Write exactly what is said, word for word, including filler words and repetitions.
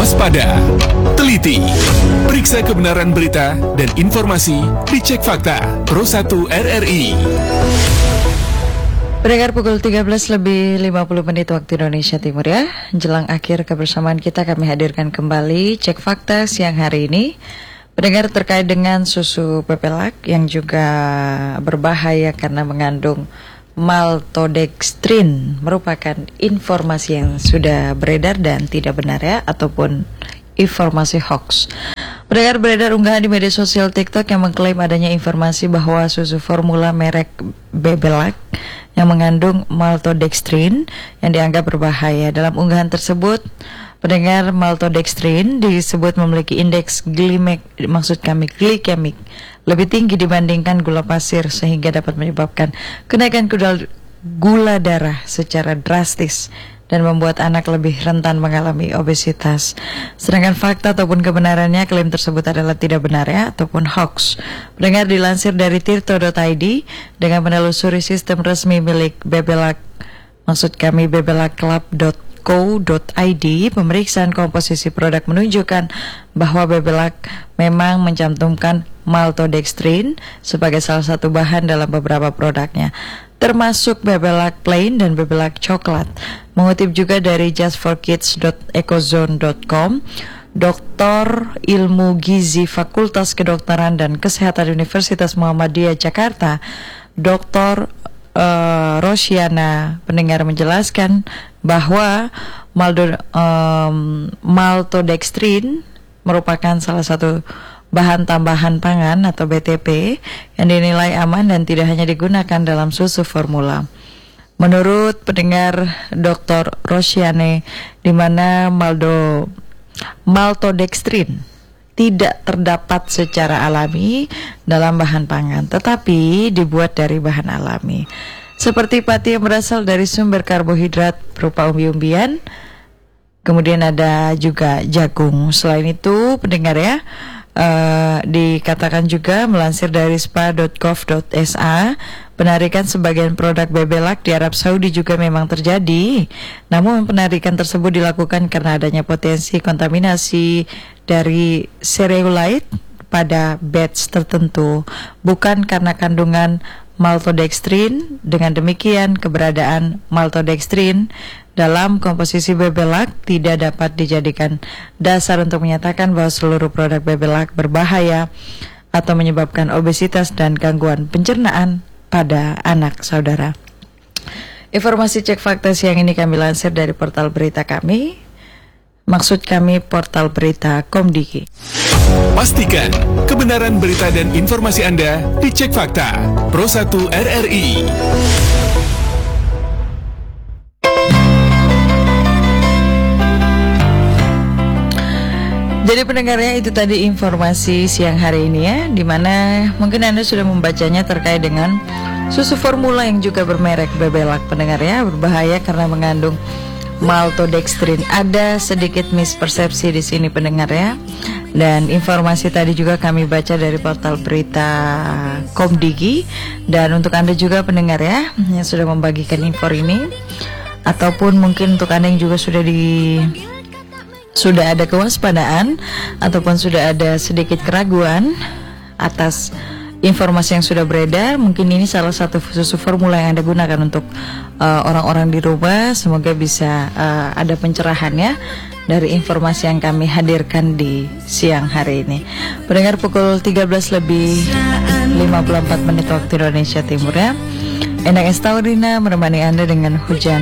Waspada, teliti, periksa kebenaran berita dan informasi, dicek fakta. Pro satu R R I. Pendengar, pukul tiga belas lebih lima puluh menit waktu Indonesia Timur ya. Jelang akhir kebersamaan kita, kami hadirkan kembali Cek Fakta siang hari ini. Pendengar, terkait dengan susu Bebelac yang juga berbahaya karena mengandung maltodextrin, merupakan informasi yang sudah beredar dan tidak benar ya, ataupun informasi hoax. Pendengar, beredar unggahan di media sosial TikTok yang mengklaim adanya informasi bahwa susu formula merek Bebelac yang mengandung maltodextrin yang dianggap berbahaya. Dalam unggahan tersebut, pendengar, maltodextrin disebut memiliki indeks glimek, maksud kami glikemik lebih tinggi dibandingkan gula pasir, sehingga dapat menyebabkan kenaikan gula, gula darah secara drastis dan membuat anak lebih rentan mengalami obesitas. Sedangkan fakta ataupun kebenarannya, klaim tersebut adalah tidak benar ya, ataupun hoax. Pendengar, dilansir dari tirto dot i d dengan menelusuri sistem resmi milik Bebelac, maksud kami bebelac club dot co dot i d, pemeriksaan komposisi produk menunjukkan bahwa Bebelac memang mencantumkan maltodextrin sebagai salah satu bahan dalam beberapa produknya, termasuk Bebelac Plain dan Bebelac Coklat. Mengutip juga dari just for kids dot ecozone dot com, Doktor Ilmu Gizi Fakultas Kedokteran dan Kesehatan Universitas Muhammadiyah Jakarta, Doktor uh, Rosiana, pendengar, menjelaskan bahwa maldo, um, maltodextrin merupakan salah satu bahan tambahan pangan atau B T P yang dinilai aman dan tidak hanya digunakan dalam susu formula. Menurut pendengar doktor Rosiane, di mana maldo maltodextrin tidak terdapat secara alami dalam bahan pangan, tetapi dibuat dari bahan alami, seperti pati yang berasal dari sumber karbohidrat berupa umbi-umbian, kemudian ada juga jagung. Selain itu, pendengar ya, Uh, dikatakan juga melansir dari spa dot gov dot s a, penarikan sebagian produk Bebelac di Arab Saudi juga memang terjadi. Namun penarikan tersebut dilakukan karena adanya potensi kontaminasi dari cereulite pada batch tertentu, bukan karena kandungan maltodextrin. Dengan demikian, keberadaan maltodextrin dalam komposisi Bebelac tidak dapat dijadikan dasar untuk menyatakan bahwa seluruh produk Bebelac berbahaya atau menyebabkan obesitas dan gangguan pencernaan pada anak, saudara. Informasi Cek Fakta siang ini kami lansir dari portal berita kami, maksud kami portal berita Komdiki. Pastikan kebenaran berita dan informasi Anda dicek fakta. Pro satu R R I. Jadi pendengarnya, itu tadi informasi siang hari ini ya, dimana mungkin Anda sudah membacanya terkait dengan susu formula yang juga bermerek Bebelac. Pendengar ya, berbahaya karena mengandung maltodextrin. Ada sedikit mispersepsi di sini pendengar ya. Dan informasi tadi juga kami baca dari portal berita Komdigi. Dan untuk Anda juga pendengar ya, yang sudah membagikan info ini, ataupun mungkin untuk Anda yang juga sudah di sudah ada kewaspadaan ataupun sudah ada sedikit keraguan atas informasi yang sudah beredar, mungkin ini salah satu susu formula yang Anda gunakan untuk uh, orang-orang di rumah. Semoga bisa uh, ada pencerahan ya dari informasi yang kami hadirkan di siang hari ini. Pendengar, pukul tiga belas lebih lima puluh empat menit waktu Indonesia Timur ya. Endang Estaurina menemani Anda dengan hujan